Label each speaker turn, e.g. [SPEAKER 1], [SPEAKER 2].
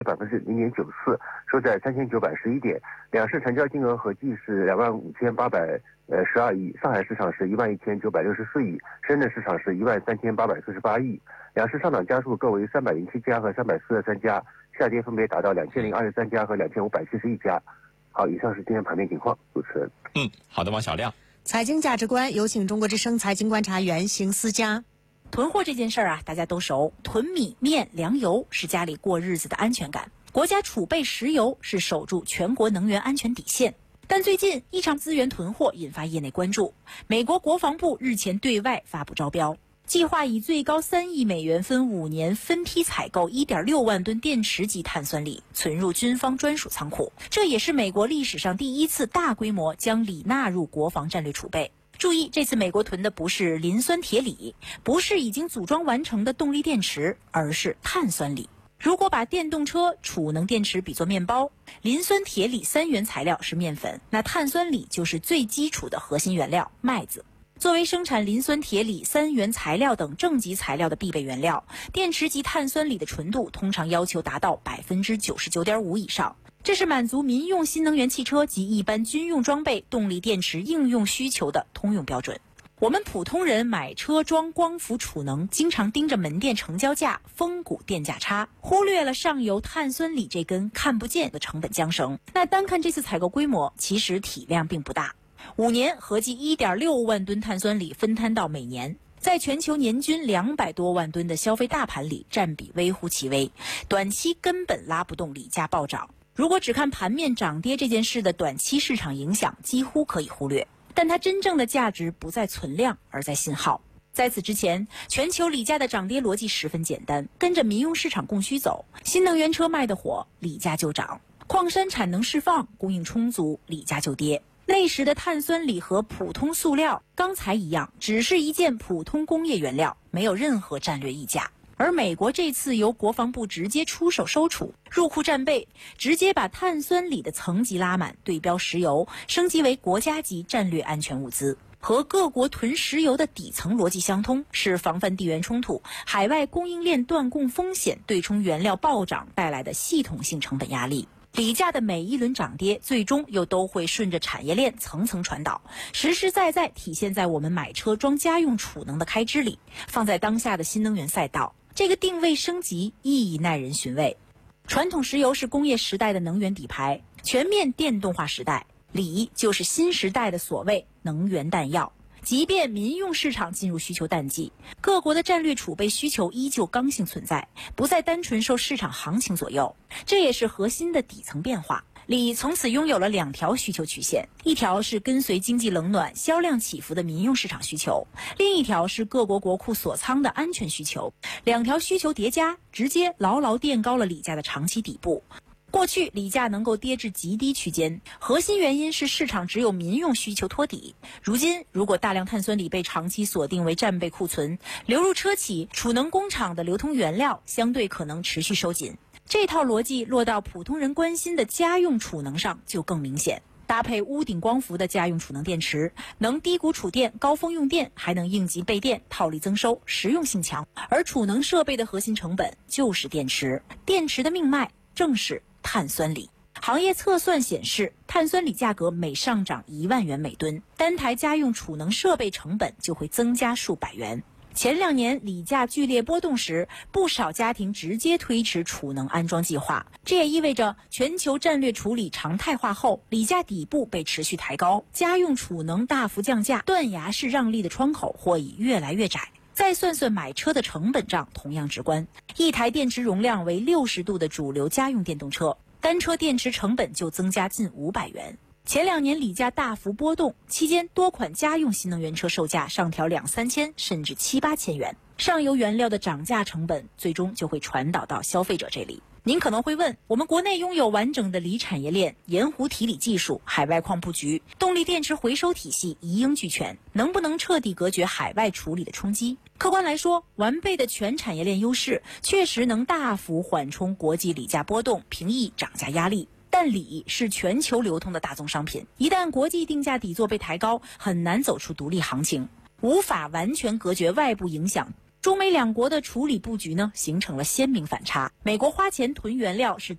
[SPEAKER 1] 0.94%，收在3911点。两市成交金额合计是25812亿，上海市场是11964亿，深圳市场是13848亿。两市上涨家数各为307家和343家，下跌分别达到2023家和2571家。好，以上是今天盘面情况。主持人。
[SPEAKER 2] 好的，王小亮。
[SPEAKER 3] 财经价值观，有请中国之声财经观察员邢思佳。
[SPEAKER 4] 囤货这件事儿大家都熟，囤米面粮油是家里过日子的安全感，国家储备石油是守住全国能源安全底线。但最近一场资源囤货引发业内关注，美国国防部日前对外发布招标，计划以最高3亿美元分5年分批采购 1.6 万吨电池级碳酸锂，存入军方专属仓库。这也是美国历史上第一次大规模将锂纳入国防战略储备。注意，这次美国囤的不是磷酸铁锂，不是已经组装完成的动力电池，而是碳酸锂。如果把电动车储能电池比作面包，磷酸铁锂3元材料是面粉，那碳酸锂就是最基础的核心原料麦子。作为生产磷酸铁锂、3元材料等正极材料的必备原料，电池级碳酸锂的纯度通常要求达到 99.5% 以上。这是满足民用新能源汽车及一般军用装备动力电池应用需求的通用标准。我们普通人买车装光伏储能，经常盯着门店成交价、峰谷电价差，忽略了上游碳酸锂这根看不见的成本缰绳。那单看这次采购规模，其实体量并不大，5年合计 1.6 万吨碳酸锂分摊到每年，在全球年均200多万吨的消费大盘里占比微乎其微，短期根本拉不动锂价暴涨。如果只看盘面涨跌这件事的短期市场影响，几乎可以忽略，但它真正的价值不在存量，而在信号。在此之前，全球锂价的涨跌逻辑十分简单，跟着民用市场供需走，新能源车卖得火，锂价就涨；矿山产能释放，供应充足，锂价就跌。那时的碳酸锂和普通塑料、钢材一样，只是一件普通工业原料，没有任何战略溢价。而美国这次由国防部直接出手收储，入库战备，直接把碳酸锂的层级拉满，对标石油，升级为国家级战略安全物资。和各国囤石油的底层逻辑相通，是防范地缘冲突、海外供应链断供风险、对冲原料暴涨带来的系统性成本压力。锂价的每一轮涨跌，最终又都会顺着产业链层层传导，实实在在体现在我们买车装家用储能的开支里。放在当下的新能源赛道，这个定位升级意义耐人寻味。传统石油是工业时代的能源底牌，全面电动化时代，锂就是新时代的所谓能源弹药。即便民用市场进入需求淡季，各国的战略储备需求依旧刚性存在，不再单纯受市场行情左右。这也是核心的底层变化。锂从此拥有了2条需求曲线，一条是跟随经济冷暖、销量起伏的民用市场需求，另一条是各国国库锁仓的安全需求。2条需求叠加，直接牢牢垫高了锂价的长期底部。过去锂价能够跌至极低区间，核心原因是市场只有民用需求托底。如今，如果大量碳酸锂被长期锁定为战备库存，流入车企、储能工厂的流通原料相对可能持续收紧。这套逻辑落到普通人关心的家用储能上就更明显。搭配屋顶光伏的家用储能电池，能低谷储电、高峰用电，还能应急备电，套利增收，实用性强。而储能设备的核心成本就是电池，电池的命脉正是碳酸锂。行业测算显示，碳酸锂价格每上涨1万元每吨，单台家用储能设备成本就会增加数百元。前2年锂价剧烈波动时，不少家庭直接推迟储能安装计划。这也意味着全球战略处理常态化后，锂价底部被持续抬高，家用储能大幅降价，断崖式让利的窗口或已越来越窄。再算算买车的成本账，同样直观。一台电池容量为60度的主流家用电动车，单车电池成本就增加近500元。前2年锂价大幅波动期间，多款家用新能源车售价上调2-3千甚至7-8千元，上游原料的涨价成本最终就会传导到消费者这里。您可能会问，我们国内拥有完整的锂产业链、盐湖提锂技术、海外矿布局、动力电池回收体系一应俱全，能不能彻底隔绝海外处理的冲击？客观来说，完备的全产业链优势确实能大幅缓冲国际锂价波动，平抑涨价压力。但锂是全球流通的大宗商品，一旦国际定价底座被抬高，很难走出独立行情，无法完全隔绝外部影响。 中美两国的处理布局呢，形成了鲜明反差。美国花钱囤原料是